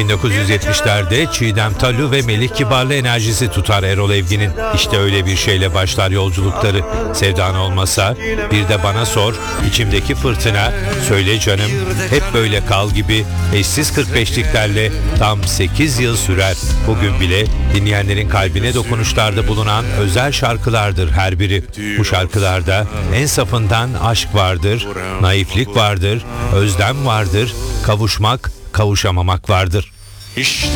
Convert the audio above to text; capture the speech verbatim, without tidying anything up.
bin dokuz yüz yetmişlerde Çiğdem Talu ve Melih Kibarlı enerjisi tutar Erol Evgin'in. İşte öyle bir şeyle başlar yolculukları. Sevdan olmasa, bir de bana sor, içimdeki fırtına, söyle canım, hep böyle kal gibi eşsiz kırk beşliklerle tam sekiz yıl sürer. Bugün bile dinleyenlerin kalbine dokunuşlarda bulunan özel şarkılardır her biri. Bu şarkılarda en safından aşk vardır, naiflik vardır, özlem vardır, kavuşmak, kavuşamamak vardır.